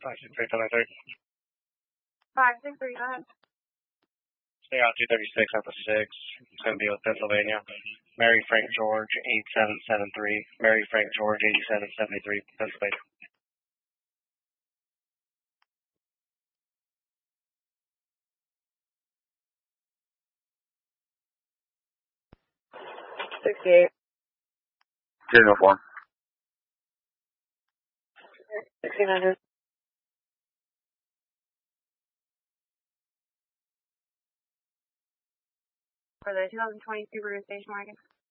563, 563, go ahead. Stay on 236 at the 6. It's going to be with Pennsylvania. Mary Frank George 8773. Mary Frank George 8773, Pennsylvania. $68. Uniform. 1600. For the 2022 Subaru station wagon.